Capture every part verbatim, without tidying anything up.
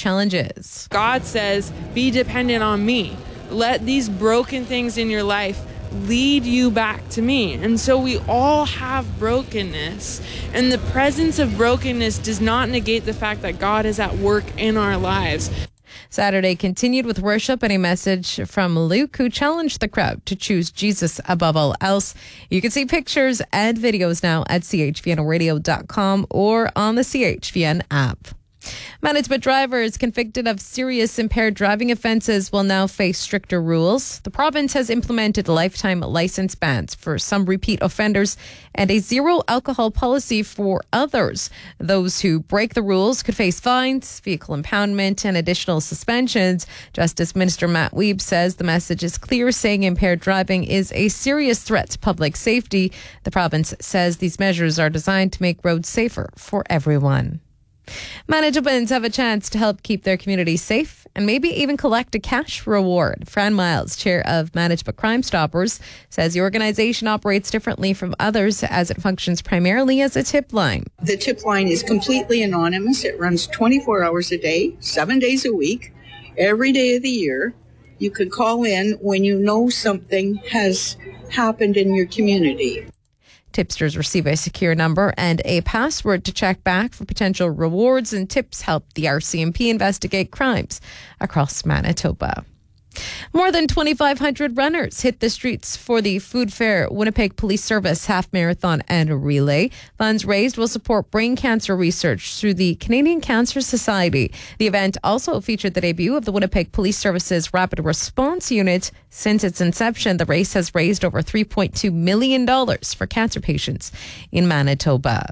challenges. God says, be dependent on me. Let these broken things in your life lead you back to me. And so we all have brokenness, and the presence of brokenness does not negate the fact that God is at work in our lives. Saturday continued with worship and a message from Luke, who challenged the crowd to choose Jesus above all else. You can see pictures and videos now at c h v n radio dot com or on the C H V N app. Manitoba drivers convicted of serious impaired driving offences will now face stricter rules. The province has implemented lifetime licence bans for some repeat offenders and a zero alcohol policy for others. Those who break the rules could face fines, vehicle impoundment, and additional suspensions. Justice Minister Matt Wiebe says the message is clear, saying impaired driving is a serious threat to public safety. The province says these measures are designed to make roads safer for everyone. Manitobans have a chance to help keep their community safe and maybe even collect a cash reward. Fran Miles, chair of Manitoba Crime Stoppers, says the organization operates differently from others as it functions primarily as a tip line. The tip line is completely anonymous. It runs twenty-four hours a day, seven days a week, every day of the year. You can call in when you know something has happened in your community. Tipsters receive a secure number and a password to check back for potential rewards, and tips help the R C M P investigate crimes across Manitoba. More than twenty-five hundred runners hit the streets for the Food Fair Winnipeg Police Service Half Marathon and Relay. Funds raised will support brain cancer research through the Canadian Cancer Society. The event also featured the debut of the Winnipeg Police Service's Rapid Response Unit. Since its inception, the race has raised over three point two million dollars for cancer patients in Manitoba.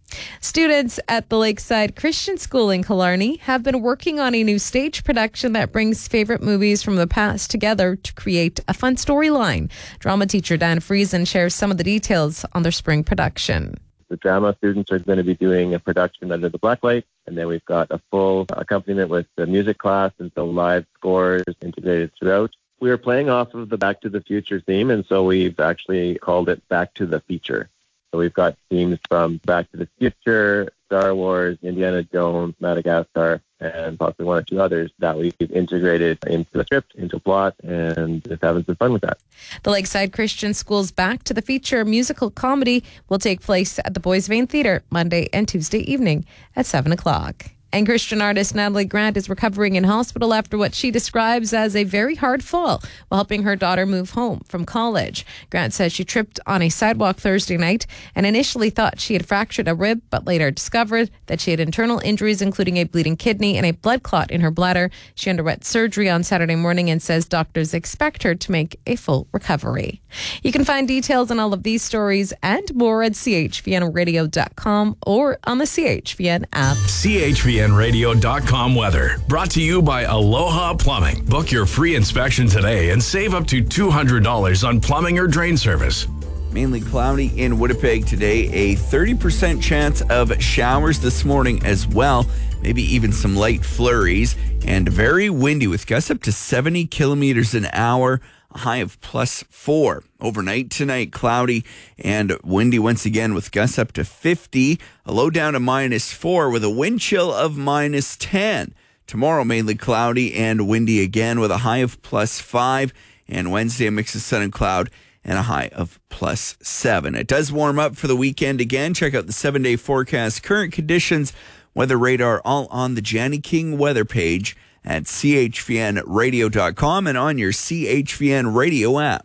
Students at the Lakeside Christian School in Killarney have been working on a new stage production that brings favorite movies from the past together to create a fun storyline. Drama teacher Dan Friesen shares some of the details on their spring production. The drama students are going to be doing a production under the blacklight, and then we've got a full accompaniment with the music class and so live scores integrated throughout. We are playing off of the Back to the Future theme, and so we've actually called it Back to the Feature. So we've got themes from Back to the Future, Star Wars, Indiana Jones, Madagascar, and possibly one or two others that we've integrated into the script, into a plot, and just having some fun with that. The Lakeside Christian School's Back to the Future musical comedy will take place at the Boys Vein Theatre Monday and Tuesday evening at seven o'clock. And Christian artist Natalie Grant is recovering in hospital after what she describes as a very hard fall while helping her daughter move home from college. Grant says she tripped on a sidewalk Thursday night and initially thought she had fractured a rib, but later discovered that she had internal injuries, including a bleeding kidney and a blood clot in her bladder. She underwent surgery on Saturday morning and says doctors expect her to make a full recovery. You can find details on all of these stories and more at c h v n radio dot com or on the C H V N app. C H V N radio dot com weather. Brought to you by Aloha Plumbing. Book your free inspection today and save up to two hundred dollars on plumbing or drain service. Mainly cloudy in Winnipeg today. A thirty percent chance of showers this morning as well. Maybe even some light flurries. And very windy with gusts up to seventy kilometers an hour. A high of plus four. Overnight tonight, cloudy and windy once again with gusts up to fifty. A low down to minus four with a wind chill of minus ten. Tomorrow, mainly cloudy and windy again with a high of plus five. And Wednesday, a mix of sun and cloud and a high of plus seven. It does warm up for the weekend again. Check out the seven-day forecast. Current conditions, weather radar, all on the Janny King weather page at c h v n radio dot com and on your C H V N radio app.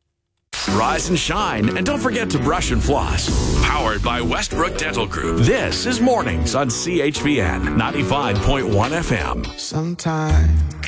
Rise and shine, and don't forget to brush and floss. Powered by Westbrook Dental Group. This is Mornings on C H V N ninety-five point one F M. Sometimes